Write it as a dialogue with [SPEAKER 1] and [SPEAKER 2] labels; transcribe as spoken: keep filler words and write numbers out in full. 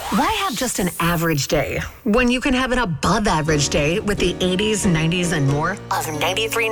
[SPEAKER 1] Why have just an average day when you can have an above average day with the eighties, nineties, and more of ninety-three point